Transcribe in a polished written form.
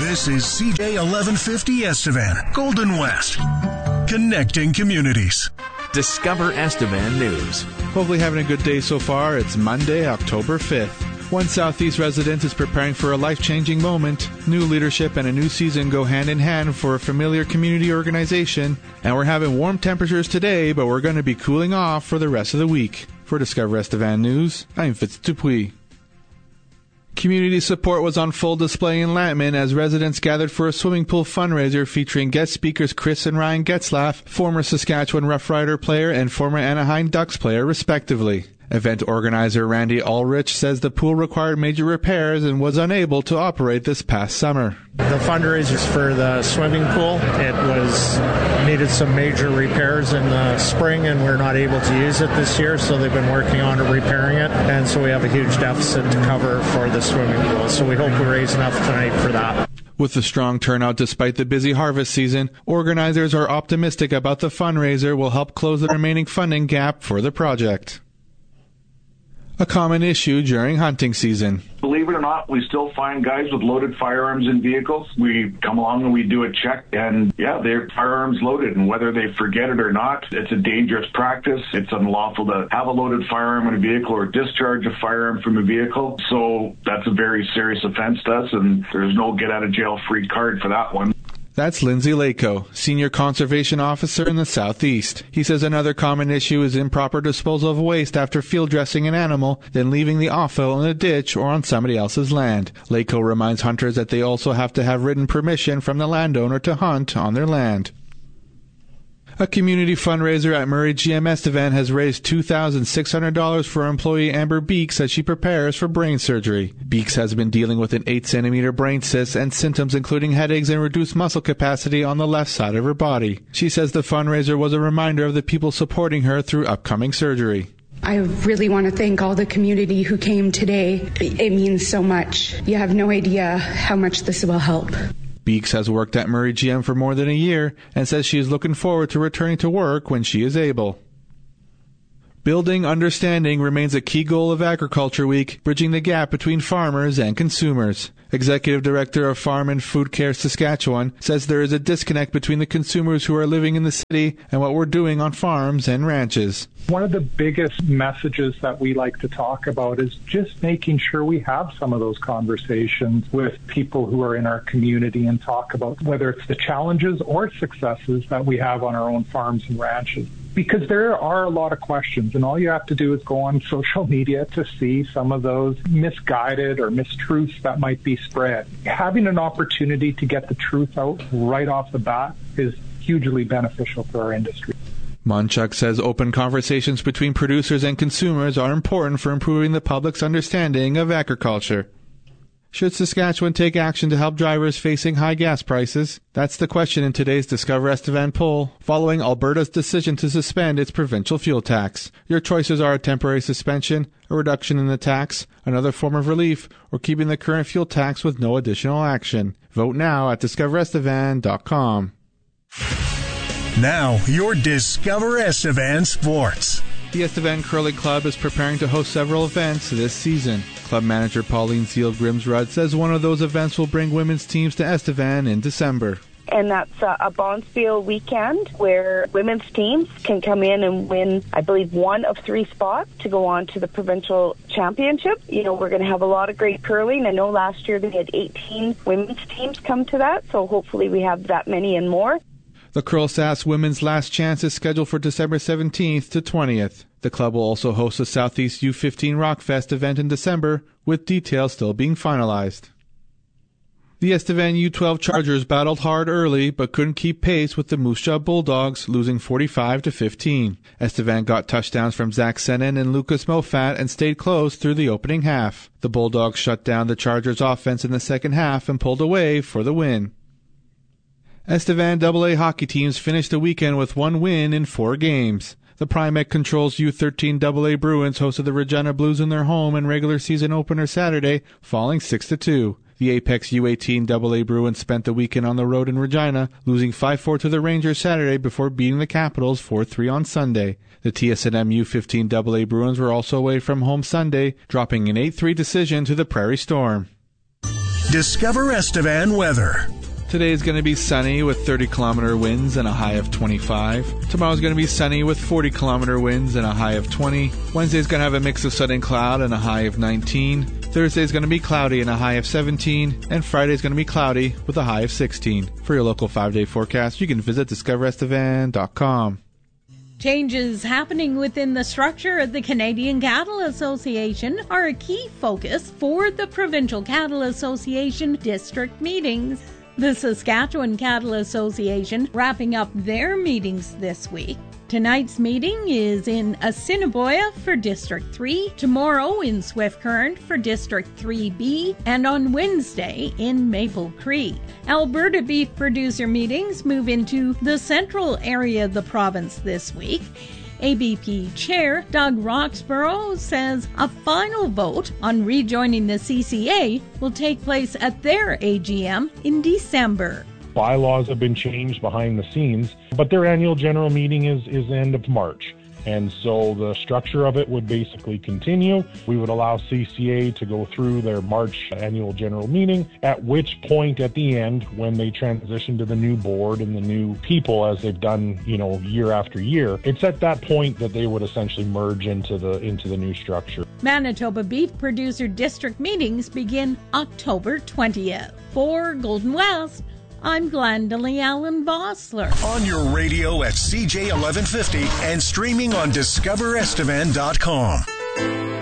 This is CJ 1150 Estevan, Golden West. Connecting communities. Discover Estevan News. Hopefully having a good day so far. It's Monday, October 5th. One Southeast resident is preparing for a life-changing moment. New leadership and a new season go hand in hand for a familiar community organization. And we're having warm temperatures today, but we're going to be cooling off for the rest of the week. For Discover Estevan News, I'm Fitz Dupuis. Community support was on full display in Lantman as residents gathered for a swimming pool fundraiser featuring guest speakers Chris and Ryan Getzlaff, former Saskatchewan Rough Rider player and former Anaheim Ducks player, respectively. Event organizer Randy Ulrich says the pool required major repairs and was unable to operate this past summer. The fundraisers for the swimming pool, needed some major repairs in the spring, and we're not able to use it this year, so they've been working on repairing it, and so we have a huge deficit to cover for the swimming pool. So we hope we raise enough tonight for that. With the strong turnout despite the busy harvest season, organizers are optimistic about the fundraiser will help close the remaining funding gap for the project. A common issue during hunting season. Believe it or not, we still find guys with loaded firearms in vehicles. We come along and we do a check, and their firearms loaded, and whether they forget it or not, it's a dangerous practice. It's unlawful to have a loaded firearm in a vehicle or discharge a firearm from a vehicle. So that's a very serious offense to us, and there's no get-out-of-jail-free card for that one. That's Lindsay Lako, Senior Conservation Officer in the Southeast. He says another common issue is improper disposal of waste after field dressing an animal, then leaving the offal in a ditch or on somebody else's land. Lako reminds hunters that they also have to have written permission from the landowner to hunt on their land. A community fundraiser at Murray GM Estevan has raised $2,600 for employee Amber Beeks as she prepares for brain surgery. Beeks has been dealing with an 8-centimeter brain cyst and symptoms including headaches and reduced muscle capacity on the left side of her body. She says the fundraiser was a reminder of the people supporting her through upcoming surgery. I really want to thank all the community who came today. It means so much. You have no idea how much this will help. Beeks has worked at Murray GM for more than a year and says she is looking forward to returning to work when she is able. Building understanding remains a key goal of Agriculture Week, bridging the gap between farmers and consumers. Executive Director of Farm and Food Care Saskatchewan says there is a disconnect between the consumers who are living in the city and what we're doing on farms and ranches. One of the biggest messages that we like to talk about is just making sure we have some of those conversations with people who are in our community and talk about whether it's the challenges or successes that we have on our own farms and ranches. Because there are a lot of questions, and all you have to do is go on social media to see some of those misguided or mistruths that might be spread. Having an opportunity to get the truth out right off the bat is hugely beneficial for our industry. Monchuk says open conversations between producers and consumers are important for improving the public's understanding of agriculture. Should Saskatchewan take action to help drivers facing high gas prices? That's the question in today's Discover Estevan poll, following Alberta's decision to suspend its provincial fuel tax. Your choices are a temporary suspension, a reduction in the tax, another form of relief, or keeping the current fuel tax with no additional action. Vote now at discoverestevan.com. Now, your Discover Estevan Sports. The Estevan Curling Club is preparing to host several events this season. Club manager Pauline Seal-Grimsrud says one of those events will bring women's teams to Estevan in December. And that's a Bonspiel weekend where women's teams can come in and win, I believe, 1 of 3 spots to go on to the provincial championship. You know, we're going to have a lot of great curling. I know last year they had 18 women's teams come to that, so hopefully we have that many and more. The Curl Sass Women's Last Chance is scheduled for December 17th to 20th. The club will also host a Southeast U15 Rockfest event in December, with details still being finalized. The Estevan U12 Chargers battled hard early, but couldn't keep pace with the Moose Jaw Bulldogs, losing 45-15. Estevan got touchdowns from Zach Senin and Lucas Mofat and stayed close through the opening half. The Bulldogs shut down the Chargers' offense in the second half and pulled away for the win. Estevan AA hockey teams finished the weekend with 1 win in 4 games. The Primec Controls U13 AA Bruins hosted the Regina Blues in their home and regular season opener Saturday, falling 6-2. The Apex U18 AA Bruins spent the weekend on the road in Regina, losing 5-4 to the Rangers Saturday before beating the Capitals 4-3 on Sunday. The TSNM U15 AA Bruins were also away from home Sunday, dropping an 8-3 decision to the Prairie Storm. Discover Estevan weather. Today is going to be sunny with 30-kilometer winds and a high of 25. Tomorrow is going to be sunny with 40-kilometer winds and a high of 20. Wednesday is going to have a mix of sun and cloud and a high of 19. Thursday is going to be cloudy and a high of 17. And Friday is going to be cloudy with a high of 16. For your local 5-day forecast, you can visit discoverestevan.com. Changes happening within the structure of the Canadian Cattle Association are a key focus for the Provincial Cattle Association district meetings. The Saskatchewan Cattle Association wrapping up their meetings this week. Tonight's meeting is in Assiniboia for District 3, tomorrow in Swift Current for District 3B, and on Wednesday in Maple Creek. Alberta beef producer meetings move into the central area of the province this week. ABP Chair Doug Roxborough says a final vote on rejoining the CCA will take place at their AGM in December. Bylaws have been changed behind the scenes, but their annual general meeting is end of March. And so the structure of it would basically continue. We would allow CCA to go through their March annual general meeting, at which point at the end, when they transition to the new board and the new people as they've done, year after year, it's at that point that they would essentially merge into the new structure. Manitoba beef producer district meetings begin October 20th. For Golden West, I'm Glendalee Allen Vossler. On your radio at CJ 1150 and streaming on discoverestevan.com.